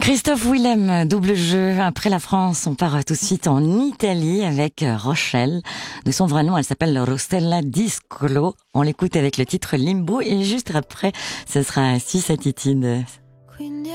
Christophe Willem, double jeu. Après la France, on part tout de suite en Italie avec Rochelle. De son vrai nom, elle s'appelle Rossella Discolo. On l'écoute avec le titre Limbo et juste après, ce sera Suisse Attitude.